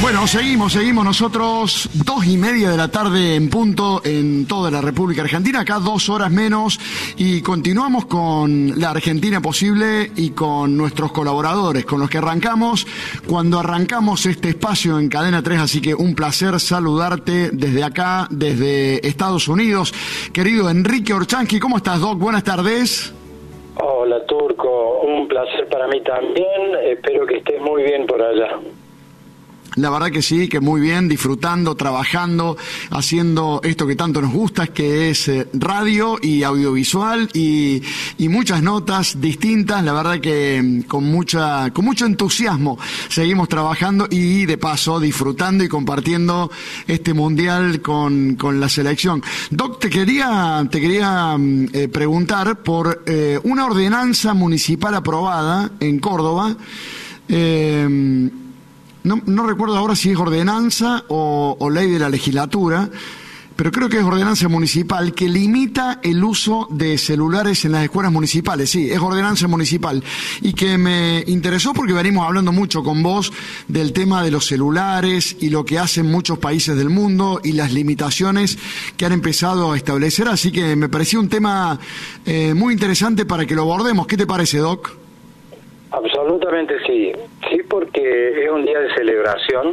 Bueno, seguimos nosotros 2:30 de la tarde en punto en toda la República Argentina, acá 2 horas menos, y continuamos con la Argentina Posible y con nuestros colaboradores, con los que arrancamos cuando arrancamos este espacio en Cadena 3, así que un placer saludarte desde acá, desde Estados Unidos. Querido Enrique Orchansky, ¿cómo estás, Doc? Buenas tardes. Hola, Turco, un placer para mí también, espero que estés muy bien por allá. La verdad que sí, que muy bien, disfrutando, trabajando, haciendo esto que tanto nos gusta, que es radio y audiovisual y muchas notas distintas. La verdad que con mucho entusiasmo seguimos trabajando y de paso disfrutando y compartiendo este mundial con la selección. Doc, te quería preguntar por una ordenanza municipal aprobada en Córdoba. No recuerdo ahora si es ordenanza o ley de la legislatura, pero creo que es ordenanza municipal que limita el uso de celulares en las escuelas municipales. Sí, es ordenanza municipal. Y que me interesó porque venimos hablando mucho con vos del tema de los celulares y lo que hacen muchos países del mundo y las limitaciones que han empezado a establecer. Así que me pareció un tema muy interesante para que lo abordemos. ¿Qué te parece, Doc? Absolutamente sí, porque es un día de celebración.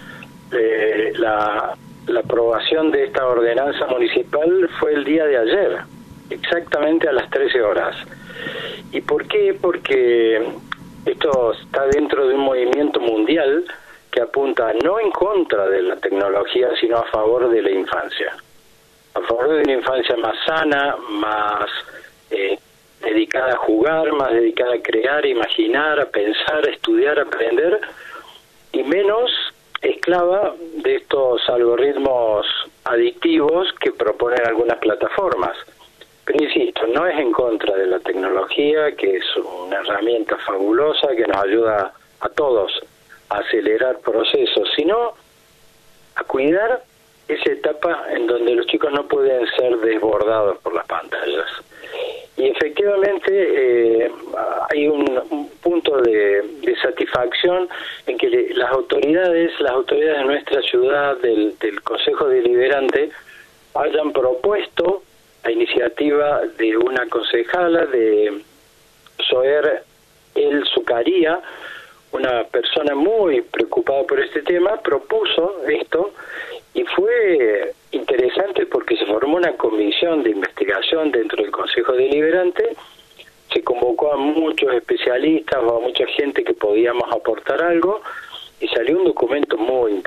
La aprobación de esta ordenanza municipal fue el día de ayer, exactamente a las 13 horas. ¿Y por qué? Porque esto está dentro de un movimiento mundial que apunta no en contra de la tecnología, sino a favor de la infancia. A favor de una infancia más sana, más dedicada a jugar, más dedicada a crear, a imaginar, a pensar, a estudiar, a aprender, y menos esclava de estos algoritmos adictivos que proponen algunas plataformas. Pero insisto, no es en contra de la tecnología, que es una herramienta fabulosa que nos ayuda a todos a acelerar procesos, sino a cuidar esa etapa en donde los chicos no pueden ser desbordados por las pantallas. Y efectivamente hay un punto de satisfacción en que las autoridades de nuestra ciudad, del Consejo Deliberante, hayan propuesto la iniciativa de una concejala, de Zoer El Zucaría, una persona muy preocupada por este tema, propuso esto y fue interesante porque se formó una comisión de investigación dentro del Consejo Deliberante, se convocó a muchos especialistas o a mucha gente que podíamos aportar algo y salió un documento muy interesante.